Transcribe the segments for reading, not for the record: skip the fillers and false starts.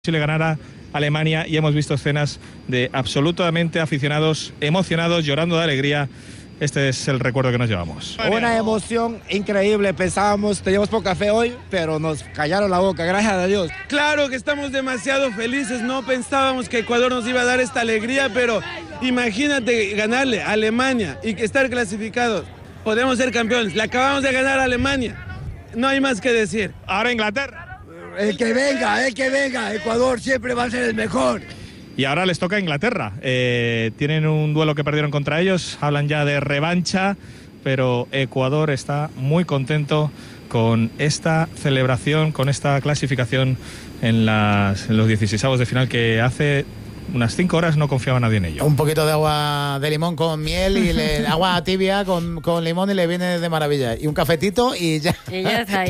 si le ganara Alemania, y hemos visto escenas de absolutamente aficionados emocionados, llorando de alegría. Este es el recuerdo que nos llevamos. Una emoción increíble. Teníamos poca fe hoy, pero nos callaron la boca, gracias a Dios. Claro que estamos demasiado felices, no pensábamos que Ecuador nos iba a dar esta alegría, pero imagínate ganarle a Alemania y estar clasificados. Podemos ser campeones, le acabamos de ganar a Alemania, no hay más que decir. Ahora Inglaterra. El que venga, Ecuador siempre va a ser el mejor. Y ahora les toca a Inglaterra. Tienen un duelo que perdieron contra ellos, hablan ya de revancha, pero Ecuador está muy contento con esta celebración, con esta clasificación en los 16avos de final, que hace unas 5 horas no confiaba nadie en ello. Un poquito de agua de limón con miel y agua tibia con limón y le viene de maravilla. Y un cafetito y ya. Y ya está,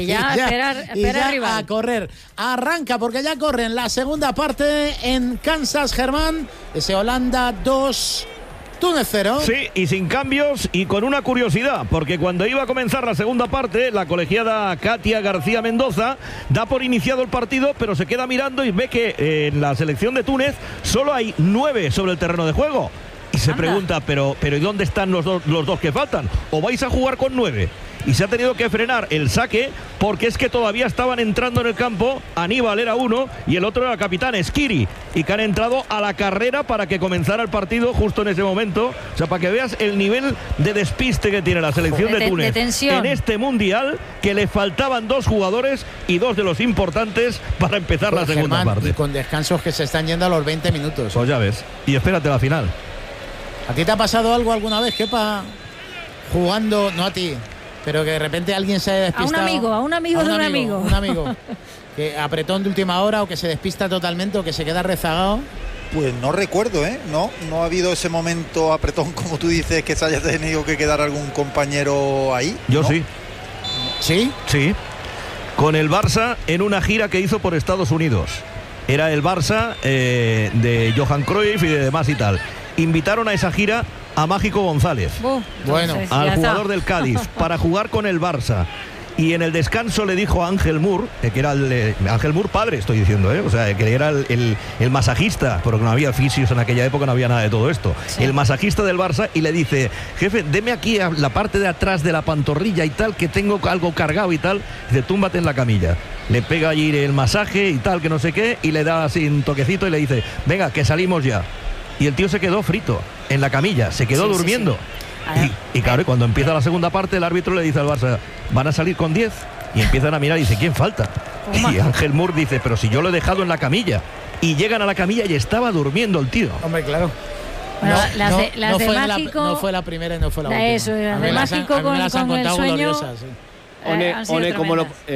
espera arriba. A correr. Arranca porque ya corren la segunda parte en Kansas, Germán. Ese Holanda 2, Túnez 0. Sí, y sin cambios y con una curiosidad, porque cuando iba a comenzar la segunda parte, la colegiada Katia García Mendoza da por iniciado el partido, pero se queda mirando y ve que en la selección de Túnez solo hay 9 sobre el terreno de juego. Y se pregunta, pero ¿y dónde están los dos que faltan? ¿O vais a jugar con 9? Y se ha tenido que frenar el saque porque es que todavía estaban entrando en el campo. Aníbal era uno y el otro era el capitán Esquiri, y que han entrado a la carrera para que comenzara el partido justo en ese momento. O sea, para que veas el nivel de despiste que tiene la selección de Túnez en este mundial, que le faltaban 2 jugadores y 2 de los importantes para empezar la segunda Germán, parte. Y con descansos que se están yendo a los 20 minutos. Pues ya ves. Y espérate la final. ¿A ti te ha pasado algo alguna vez, Kepa, jugando, no a ti, pero que de repente alguien se ha despistado? A un amigo de un amigo. Un amigo que apretón de última hora, o que se despista totalmente, o que se queda rezagado. Pues no recuerdo, No ha habido ese momento apretón, como tú dices, que se haya tenido que quedar algún compañero ahí. Yo ¿no? sí. ¿Sí? Sí. Con el Barça en una gira que hizo por Estados Unidos. Era el Barça de Johan Cruyff y de demás y tal. Invitaron a esa gira a Mágico González, al jugador del Cádiz, para jugar con el Barça. Y en el descanso le dijo a Ángel Mur, que era Ángel Mur padre, estoy diciendo, o sea, que era el masajista, porque no había fisios en aquella época, no había nada de todo esto. Sí. El masajista del Barça, y le dice: jefe, deme aquí a la parte de atrás de la pantorrilla y tal, que tengo algo cargado y tal. Dice: túmbate en la camilla. Le pega allí el masaje y tal, que no sé qué, y le da así un toquecito y le dice: venga, que salimos ya. Y el tío se quedó frito en la camilla, se quedó durmiendo. Sí. Y claro, cuando empieza la segunda parte, el árbitro le dice al Barça: van a salir con 10. Y empiezan a mirar y dice: ¿quién falta? Y Ángel Mur dice: pero si yo lo he dejado en la camilla. Y llegan a la camilla y estaba durmiendo el tío. Hombre, claro. Bueno, las de Mágico no fue la primera y no fue la última. Eso, las de Mágico con el sueño. One como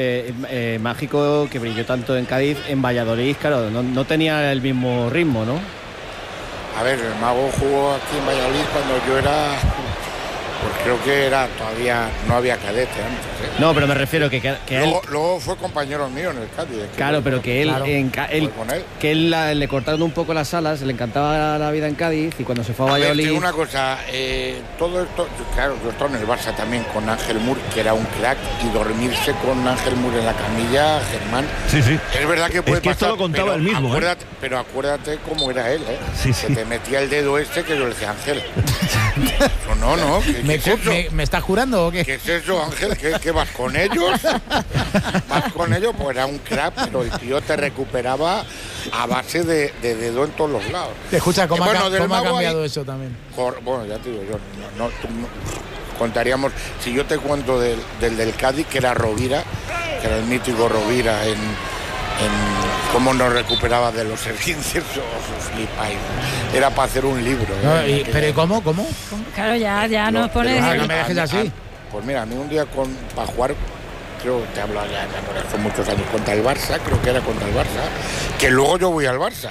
Mágico, que brilló tanto en Cádiz, en Valladolid, claro, no tenía el mismo ritmo, ¿no? A ver, el Mago jugó aquí en Valladolid cuando yo era... Pues creo que todavía no había cadete antes. No, pero me refiero que luego fue compañero mío en el Cádiz. Claro, pero que él le cortaron un poco las alas, le encantaba la vida en Cádiz, y cuando se fue a Valladolid... Una cosa, todo esto, claro, yo estaba en el Barça también con Ángel Mur, que era un crack, y dormirse con Ángel Mur en la camilla, Germán... Sí. Es verdad que puede pasar, esto lo contaba él mismo. Pero acuérdate cómo era él, Sí. Que te metía el dedo que yo le decía: Ángel. No. ¿Me estás jurando o qué? ¿Qué es eso, Ángel? ¿Qué vas con ellos? Vas con ellos, pues era un crack, pero el tío te recuperaba a base de dedo en todos los lados. Escucha, ¿cómo ha cambiado eso también? Bueno, ya te digo yo, no contaríamos, si yo te cuento del Cádiz, que era Rovira, que era el mítico Rovira en cómo nos recuperaba de los esguinces, os flipáis. Era para hacer un libro. ¿Pero cómo? Claro, ya nos pones... No me dejes así. Pues mira, a mí un día para jugar, creo que te hablo ya hace muchos años, contra el Barça, creo que era contra el Barça, que luego yo voy al Barça.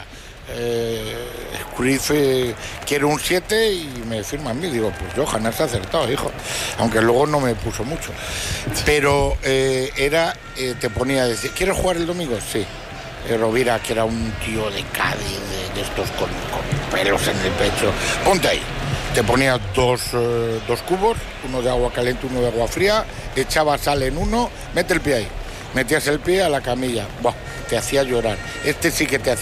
Cruyff quiere un 7 y me firma a mí. Digo, pues Johan, has acertado, hijo. Aunque luego no me puso mucho. Pero te ponía a decir: ¿quieres jugar el domingo? Sí. Rovira, que era un tío de Cádiz, de estos con pelos en el pecho. Ponte ahí. Te ponía dos cubos, uno de agua caliente, uno de agua fría, echaba sal en uno, mete el pie ahí. Metías el pie a la camilla. Buah. te hacía llorar. Este sí que te hacía